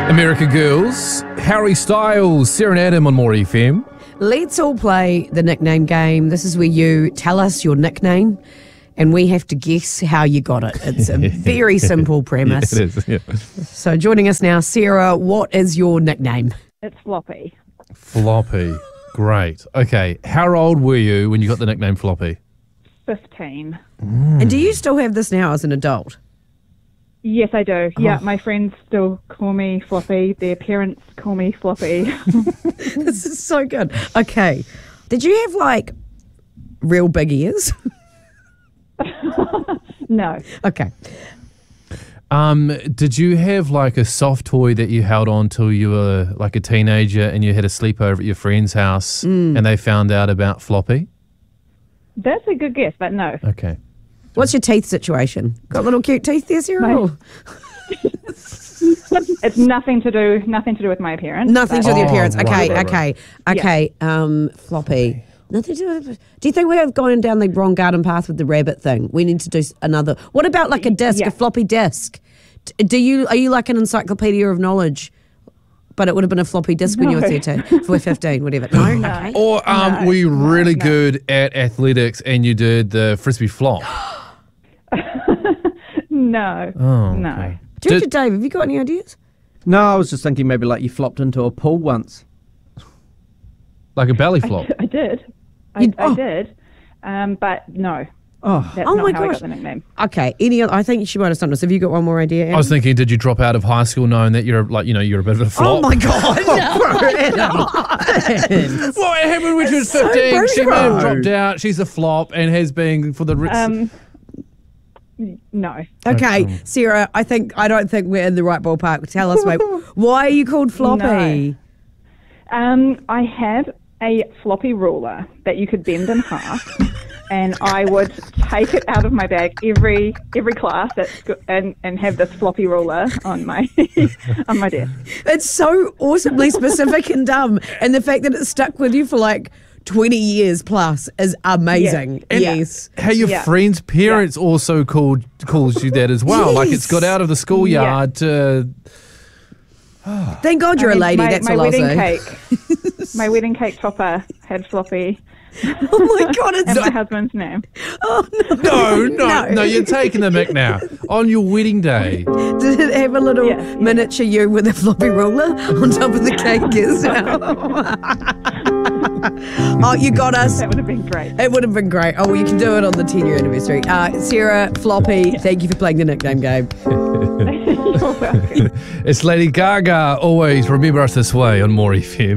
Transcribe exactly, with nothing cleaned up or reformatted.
America Girls, Harry Styles, Sarah and Adam on More F M. Let's all play the nickname game. This is where you tell us your nickname and we have to guess how you got it. It's a very simple premise. Yeah, it is, yeah. So joining us now, Sarah, what is your nickname? It's Floppy. Floppy. Great. Okay, how old were you when you got the nickname Floppy? fifteen. Mm. And do you still have this now as an adult? Yes, I do. Yeah, my friends still call me Floppy. Their parents call me Floppy. This is so good. Okay. Did you have, like, real big ears? No. Okay. Um, did you have like a soft toy that you held on till you were like a teenager and you had a sleepover at your friend's house Mm. and they found out about Floppy? That's a good guess, but no. Okay. What's your teeth situation? Got little cute teeth there, Sarah? My- It's nothing to do nothing to do with my appearance. Nothing to do with your Oh, appearance. right, Okay, right, okay, right. okay. Um, Floppy. Nothing to do with. Do you think we have gone down the wrong garden path with the rabbit thing? We need to do s- another. What about like a disc, Yeah. a floppy disc? D- Do you are you like an encyclopedia of knowledge? But it would have been a floppy disc when you were No. thirteen, for fifteen, whatever. No, okay. Or um, No, were you no, really no. good at athletics and you did the frisbee flop? No. Oh, no. okay. Ginger Did- Dave, have you got any ideas? No, I was just thinking maybe like you flopped into a pool once. Like a belly flop? I did. I, You- oh. I did. Um, but no. Oh, That's Oh not my how I gosh. got the nickname. Okay. Any? Other, I think she might have stumped us. Have you got one more idea? I was thinking, did you drop out of high school knowing that you're like, you know, you're a bit of a flop? Oh my god! What happened when she was so fifteen? She may have brutal. dropped out. She's a flop and has been for the rich. Um, no. Okay, Sarah. I think I don't think we're in the right ballpark. Tell us, mate. Why are you called Floppy? Um, I had a floppy ruler that you could bend in half, and I would take it out of my bag every every class at sco- and and have this floppy ruler on my on my desk. It's so awesomely specific and dumb, and the fact that it stuck with you for like twenty years plus is amazing. And Yes. how your Yeah. friend's parents also called calls you that as well. Like it's got out of the schoolyard to. Thank God you're I a mean, lady. My, That's my all I'll wedding say. cake. My wedding cake topper had floppy, Oh my God! It's and my husband's name. oh no. No, no, no, you're taking the mic now. On your wedding day. Did it have a little Yeah, yeah. miniature you with a floppy ruler on top of the cake? Yes. Oh, you got us. That would have been great. It would have been great. Oh, well, you can do it on the ten-year anniversary. Uh, Sarah, Floppy, thank you for playing the nickname game. You're welcome. It's Lady Gaga. Always remember us this way on More F M.